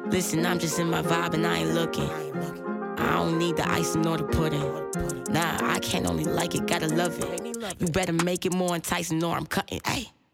Listen, I'm just in my vibe and I ain't looking. I don't need the icing nor the pudding. Nah, I can't only like it, gotta love it. You better make it more enticing or I'm cutting. Ay.